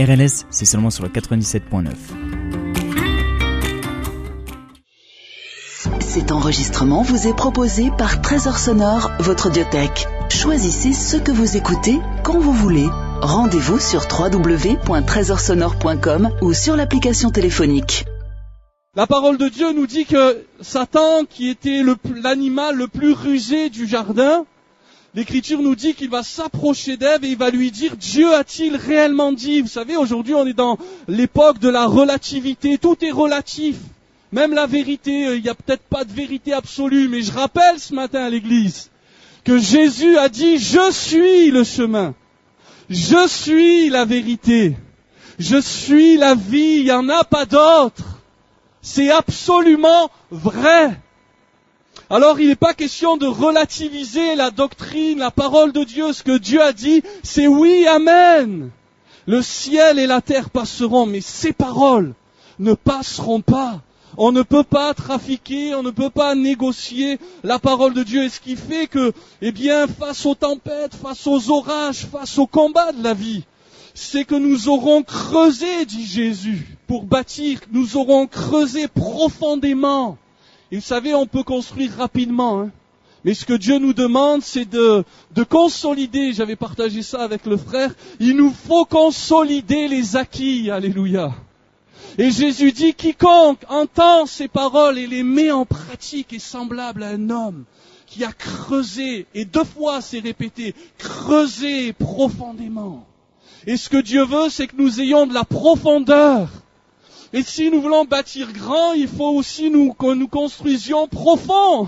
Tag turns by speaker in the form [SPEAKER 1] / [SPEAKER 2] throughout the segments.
[SPEAKER 1] RLS, c'est seulement sur le 97.9.
[SPEAKER 2] Cet enregistrement vous est proposé par Trésor Sonore, votre audiothèque. Choisissez ce que vous écoutez quand vous voulez. Rendez-vous sur www.trésorsonore.com ou sur l'application téléphonique.
[SPEAKER 3] La parole de Dieu nous dit que Satan, qui était l'animal le plus rusé du jardin, l'Écriture nous dit qu'il va s'approcher d'Ève et il va lui dire « Dieu a-t-il réellement dit ?» Vous savez, aujourd'hui on est dans l'époque de la relativité, tout est relatif. Même la vérité, il n'y a peut-être pas de vérité absolue, mais je rappelle ce matin à l'église que Jésus a dit « Je suis le chemin, je suis la vérité, je suis la vie, il n'y en a pas d'autre. » C'est absolument vrai. Alors il n'est pas question de relativiser la doctrine, la parole de Dieu. Ce que Dieu a dit, c'est oui, amen. Le ciel et la terre passeront, mais ces paroles ne passeront pas. On ne peut pas trafiquer, on ne peut pas négocier la parole de Dieu. Et ce qui fait que, face aux tempêtes, face aux orages, face aux combats de la vie, c'est que nous aurons creusé, dit Jésus, pour bâtir. Nous aurons creusé profondément. Et vous savez, on peut construire rapidement, mais ce que Dieu nous demande, c'est de consolider. J'avais partagé ça avec le frère. Il nous faut consolider les acquis. Alléluia. Et Jésus dit, quiconque entend ces paroles et les met en pratique est semblable à un homme qui a creusé, et 2 fois c'est répété, creusé profondément. Et ce que Dieu veut, c'est que nous ayons de la profondeur. Et si nous voulons bâtir grand, il faut aussi que nous construisions profond.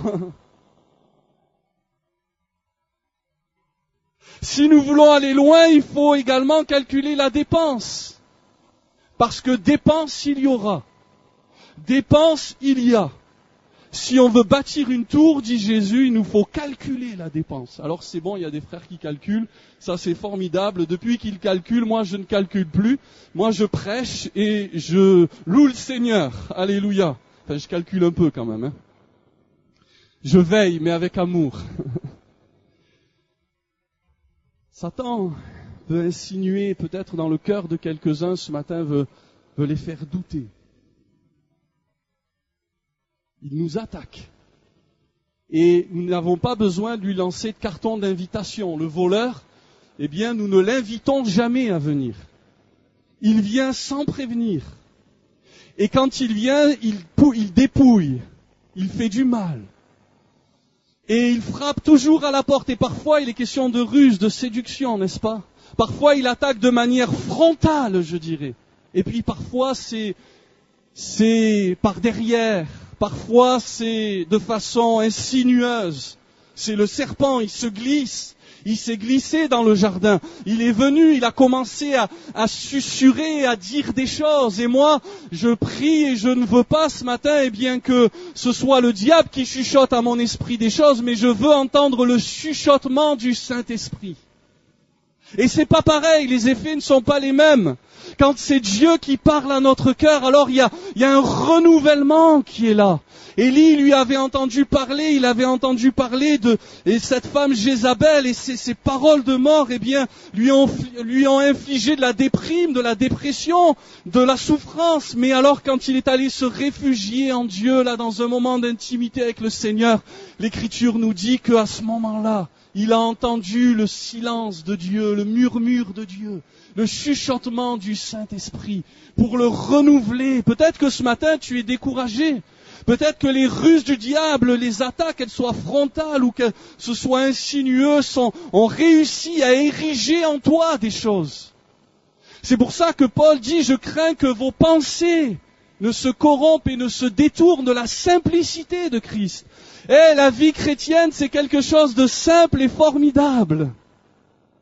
[SPEAKER 3] Si nous voulons aller loin, il faut également calculer la dépense. Parce que dépense, il y aura. Dépense, il y a. Si on veut bâtir une tour, dit Jésus, il nous faut calculer la dépense. Alors c'est bon, il y a des frères qui calculent, ça c'est formidable. Depuis qu'ils calculent, moi je ne calcule plus. Moi je prêche et je loue le Seigneur. Alléluia. Enfin, je calcule un peu quand même. Je veille, mais avec amour. Satan veut insinuer, peut-être dans le cœur de quelques-uns ce matin, veut les faire douter. Il nous attaque. Et nous n'avons pas besoin de lui lancer de carton d'invitation. Le voleur, nous ne l'invitons jamais à venir. Il vient sans prévenir. Et quand il vient, il dépouille. Il fait du mal. Et il frappe toujours à la porte. Et parfois, il est question de ruse, de séduction, n'est-ce pas? Parfois, il attaque de manière frontale, je dirais. Et puis parfois, c'est par derrière. Parfois, c'est de façon insinueuse. C'est le serpent, il se glisse. Il s'est glissé dans le jardin. Il est venu, il a commencé à susurrer, à dire des choses. Et moi, je prie et je ne veux pas ce matin, que ce soit le diable qui chuchote à mon esprit des choses, mais je veux entendre le chuchotement du Saint-Esprit. Et c'est pas pareil, les effets ne sont pas les mêmes. Quand c'est Dieu qui parle à notre cœur, alors il y a un renouvellement qui est là. Élie lui avait entendu parler, il avait entendu parler de cette femme Jézabel et ses paroles de mort, lui ont infligé de la déprime, de la dépression, de la souffrance. Mais alors quand il est allé se réfugier en Dieu, là, dans un moment d'intimité avec le Seigneur, l'Écriture nous dit qu'à ce moment-là, il a entendu le silence de Dieu, le murmure de Dieu, le chuchotement du Saint-Esprit pour le renouveler. Peut-être que ce matin, tu es découragé. Peut-être que les ruses du diable, les attaques, qu'elles soient frontales ou que ce soit insinueux, ont réussi à ériger en toi des choses. C'est pour ça que Paul dit, je crains que vos pensées ne se corrompent et ne se détournent de la simplicité de Christ. La vie chrétienne, c'est quelque chose de simple et formidable.